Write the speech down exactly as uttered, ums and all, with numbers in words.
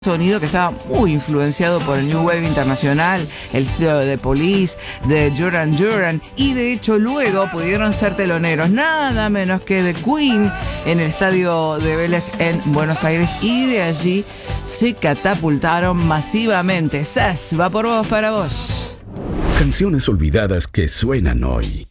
sonido que estaba muy influenciado por el New Wave internacional, el estilo de Police, de Duran Duran, y de hecho luego pudieron ser teloneros nada menos que de Queen en el estadio de Vélez en Buenos Aires, y de allí se catapultaron masivamente. Sas, va por vos para vos. Canciones olvidadas que suenan hoy.